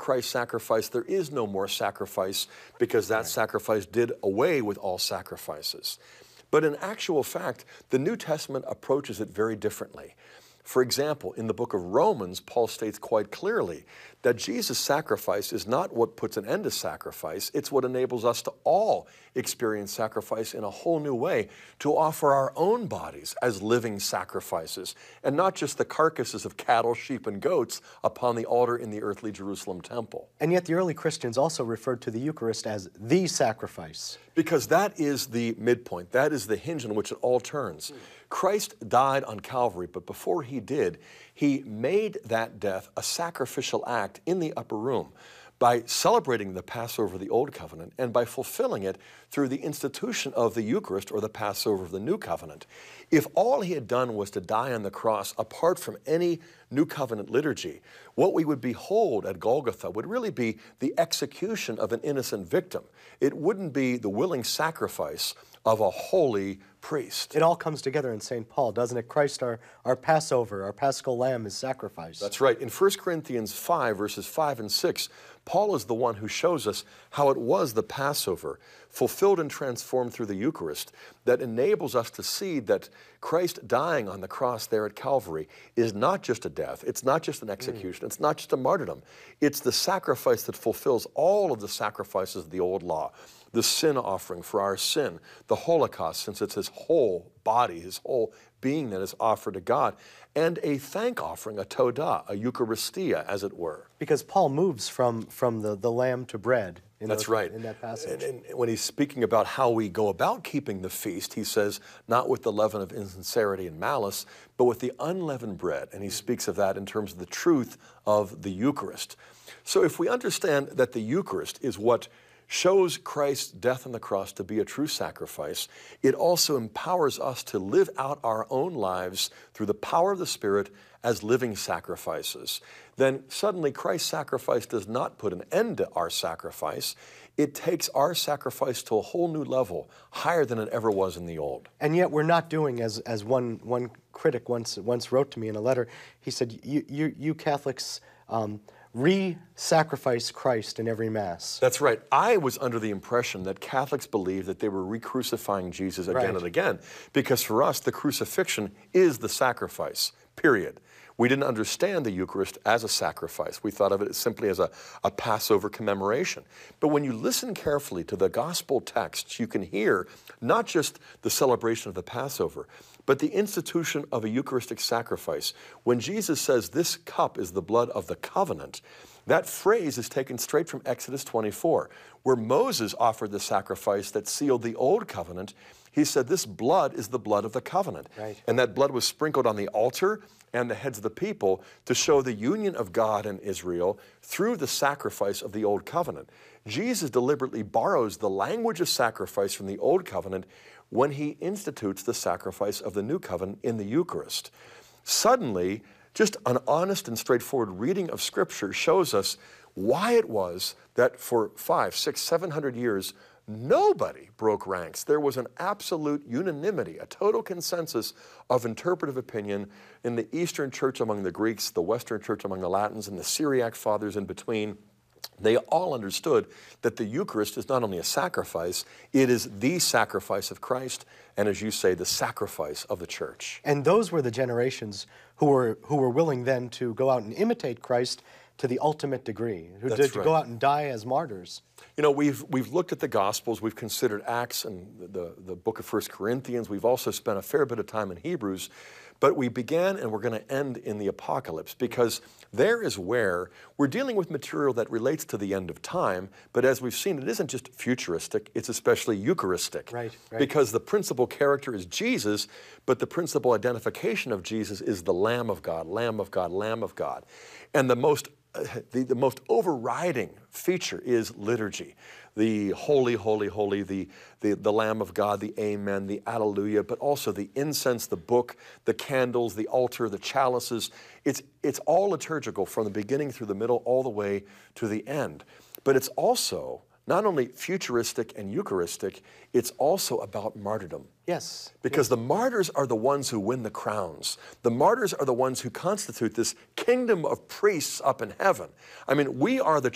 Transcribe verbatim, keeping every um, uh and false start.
Christ's sacrifice, there is no more sacrifice because that right. sacrifice did away with all sacrifices. But in actual fact, the New Testament approaches it very differently. For example, in the book of Romans, Paul states quite clearly that Jesus' sacrifice is not what puts an end to sacrifice, it's what enables us to all experience sacrifice in a whole new way, to offer our own bodies as living sacrifices, and not just the carcasses of cattle, sheep, and goats upon the altar in the earthly Jerusalem temple. And yet the early Christians also referred to the Eucharist as the sacrifice. Because that is the midpoint, that is the hinge on which it all turns. Christ died on Calvary, but before he did, he made that death a sacrificial act in the upper room by celebrating the Passover of the Old Covenant and by fulfilling it through the institution of the Eucharist, or the Passover of the New Covenant. If all he had done was to die on the cross apart from any New Covenant liturgy, what we would behold at Golgotha would really be the execution of an innocent victim. It wouldn't be the willing sacrifice of a holy priest. It all comes together in Saint Paul, doesn't it? Christ, our, our Passover, our Paschal Lamb, is sacrificed. That's right. In First Corinthians five, verses five and six, Paul is the one who shows us how it was the Passover, fulfilled and transformed through the Eucharist, that enables us to see that Christ dying on the cross there at Calvary is not just a death, it's not just an execution, mm. it's not just a martyrdom, it's the sacrifice that fulfills all of the sacrifices of the old law. The sin offering for our sin, the Holocaust, since it's his whole body, his whole being that is offered to God, and a thank offering, a todah, a Eucharistia, as it were. Because Paul moves from, from the, the lamb to bread. In That's those, right. In that passage. And, and when he's speaking about how we go about keeping the feast, he says, not with the leaven of insincerity and malice, but with the unleavened bread. And he speaks of that in terms of the truth of the Eucharist. So if we understand that the Eucharist is what shows Christ's death on the cross to be a true sacrifice, it also empowers us to live out our own lives through the power of the Spirit as living sacrifices. Then suddenly Christ's sacrifice does not put an end to our sacrifice. It takes our sacrifice to a whole new level, higher than it ever was in the old. And yet we're not doing, as, as one, one critic once, once wrote to me in a letter, he said, you, you, you Catholics um, re-sacrifice Christ in every Mass. That's right. I was under the impression that Catholics believed that they were re-crucifying Jesus again right. and again, because for us, the crucifixion is the sacrifice, period. We didn't understand the Eucharist as a sacrifice. We thought of it simply as a, a Passover commemoration. But when you listen carefully to the gospel texts, you can hear not just the celebration of the Passover, but the institution of a Eucharistic sacrifice. When Jesus says, "This cup is the blood of the covenant," that phrase is taken straight from Exodus twenty-four, where Moses offered the sacrifice that sealed the old covenant. He said, "This blood is the blood of the covenant." Right. And that blood was sprinkled on the altar and the heads of the people to show the union of God and Israel through the sacrifice of the old covenant. Jesus deliberately borrows the language of sacrifice from the old covenant when he institutes the sacrifice of the new covenant in the Eucharist. Suddenly, just an honest and straightforward reading of Scripture shows us why it was that for five, six, seven hundred years, nobody broke ranks. There was an absolute unanimity, a total consensus of interpretive opinion in the Eastern Church among the Greeks, the Western Church among the Latins, and the Syriac fathers in between. They all understood that the Eucharist is not only a sacrifice, it is the sacrifice of Christ, and as you say, the sacrifice of the Church. And those were the generations who were, who were willing then to go out and imitate Christ to the ultimate degree, who That's did to right. go out and die as martyrs. You know, we've, we've looked at the Gospels, we've considered Acts and the, the book of First Corinthians, we've also spent a fair bit of time in Hebrews, but we began and we're going to end in the Apocalypse, because there is where we're dealing with material that relates to the end of time, but as we've seen, it isn't just futuristic, it's especially Eucharistic. Right, right. Because the principal character is Jesus, but the principal identification of Jesus is the Lamb of God, Lamb of God, Lamb of God. And the most The, the most overriding feature is liturgy. The holy, holy, holy, the, the, the Lamb of God, the Amen, the Alleluia, but also the incense, the book, the candles, the altar, the chalices. It's, it's all liturgical from the beginning through the middle all the way to the end. But it's also not only futuristic and Eucharistic, it's also about martyrdom. Yes. Because yes. the martyrs are the ones who win the crowns. The martyrs are the ones who constitute this kingdom of priests up in heaven. I mean, we are the